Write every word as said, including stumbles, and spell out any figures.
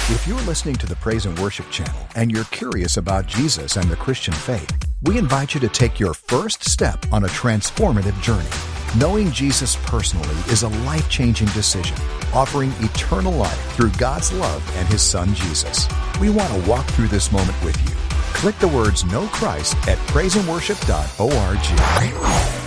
If you're listening to the Praise and Worship channel and you're curious about Jesus and the Christian faith, we invite you to take your first step on a transformative journey. Knowing Jesus personally is a life-changing decision, offering eternal life through God's love and His Son, Jesus. We want to walk through this moment with you. Click the words Know Christ at praise and worship dot org.